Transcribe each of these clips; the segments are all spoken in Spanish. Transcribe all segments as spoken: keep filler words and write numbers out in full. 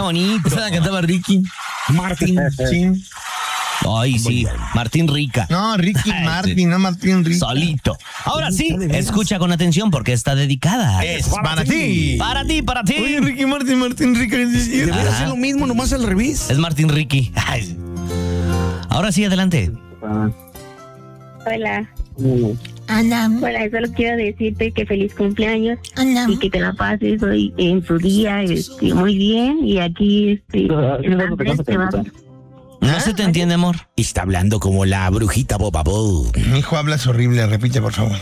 bonito. Esa la cantaba Ricky. Martín. Sí. Ay, sí, Martín Rica. No, Ricky Martin, no Martín Rica. Solito. Ahora sí, escucha con atención porque está dedicada. Es para ti. Para ti, para ti. Oye, Ricky Martin, Martín Rica. Debería hacer lo mismo, nomás al revés. Es Martín Ricky. Ay. Ahora sí, adelante. Hola. Ana. Hola, solo quiero decirte que feliz cumpleaños. Ana. Y que te la pases hoy en tu día este, muy bien. Y aquí este, Andrés te va a... No se te entiende, amor. Está hablando como la brujita Boba Bo. Mi hijo hablas horrible, repite, por favor.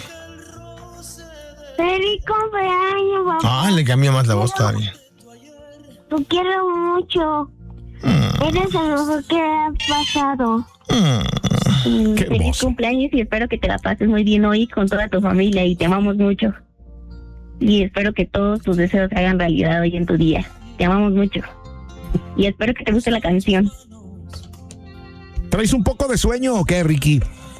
Feliz cumpleaños, papá. Ah, le cambió más la voz todavía. Te quiero mucho. Mm. Eres lo mejor que ha pasado. Mm. Qué Feliz hermoso. cumpleaños y espero que te la pases muy bien hoy con toda tu familia y te amamos mucho. Y espero que todos tus deseos se hagan realidad hoy en tu día. Te amamos mucho. Y espero que te guste la canción. ¿Traes un poco de sueño o qué, Ricky?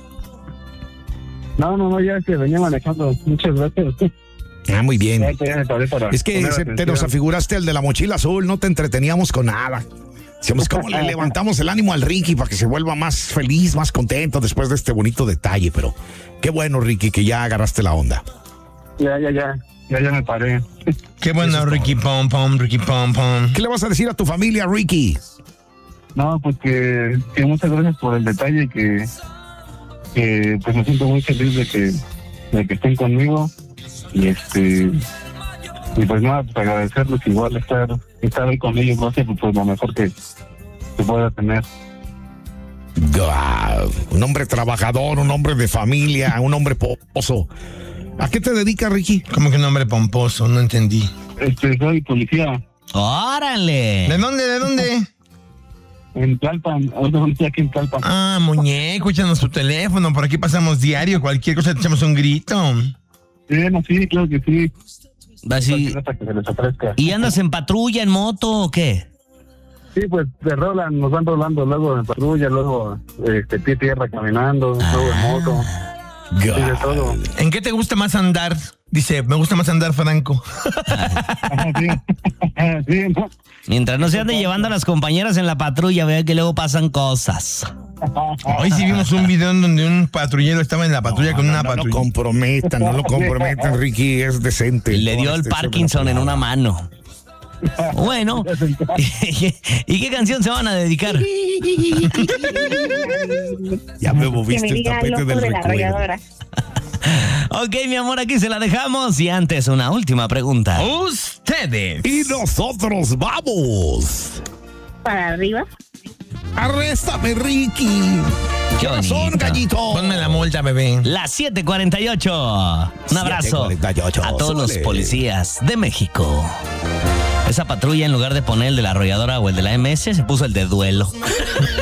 No, no, no, ya que venía manejando. Muchas gracias. Ah, muy bien. Ya te me paré para Es que poner se- te atención. nos afiguraste el de la mochila azul, no te entreteníamos con nada. Decíamos, ¿cómo le levantamos el ánimo al Ricky para que se vuelva más feliz, más contento después de este bonito detalle? Pero qué bueno, Ricky, que ya agarraste la onda. Ya, ya, ya. Ya, ya me paré. Qué bueno, Ricky Pom Pom, Ricky Pom Pom. ¿Qué le vas a decir a tu familia, Ricky? No, pues que, que muchas gracias por el detalle, que, que pues me siento muy feliz de que, de que estén conmigo. Y este y pues nada, pues agradecerles igual estar, estar ahí con ellos, no sé, pues lo mejor que, que pueda tener. Guau, un hombre trabajador, un hombre de familia, un hombre pozo. ¿A qué te dedicas, Ricky? ¿Cómo que nombre pomposo? No entendí. Este, soy policía ¡Órale! ¿De dónde, de dónde? en Tlalpan, ahora policía aquí en Tlalpan. Ah, muñeco, échanos tu teléfono. Por aquí pasamos diario. Cualquier cosa te echamos un grito. Sí, no, sí, claro que sí. Así. Cualquier cosa que se les ofrezca. ¿Y andas en patrulla, en moto o qué? Sí, pues se rolan, nos van rolando luego en patrulla, luego este, pie tierra caminando, luego en moto. Sí, de todo. ¿En qué te gusta más andar? Dice, me gusta más andar, Franco. Ajá, sí. Sí, ¿no? Mientras no se ande llevando a las compañeras en la patrulla, vea que luego pasan cosas. Hoy sí vimos un video en donde un patrullero estaba en la patrulla con No, una no lo patrulla. comprometan, no lo comprometan, Ricky, es decente. Le dio No, el este, Parkinson en una mano. Bueno, ¿y qué canción se van a dedicar? Ya me Que moviste me el diga tapete loco del de la recuerdo. arrolladora. Ok, mi amor, aquí se la dejamos. Y antes, una última pregunta. Ustedes. Y nosotros vamos. Para arriba. Arréstame, Ricky. Qué Corazón, bonito. gallito. Ponme la multa, bebé. Las siete cuarenta y ocho. Un abrazo siete cuarenta y ocho. a todos los Súbele. policías de México. Esa patrulla, en lugar de poner el de la arrolladora o el de la M S, se puso el de duelo.